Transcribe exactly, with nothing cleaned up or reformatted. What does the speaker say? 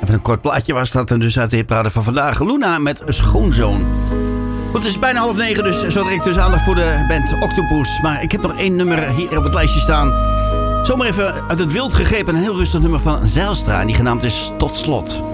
een kort plaatje was dat. En dus uit de hitparade van vandaag. Luna met Schoonzoon. Goed, het is bijna half negen, dus zo direct dus aandacht voor de band Octopus. Maar ik heb nog één nummer hier op het lijstje staan. Zomaar even uit het wild gegrepen. Een heel rustig nummer van Zijlstra. En die genaamd is Tot Slot.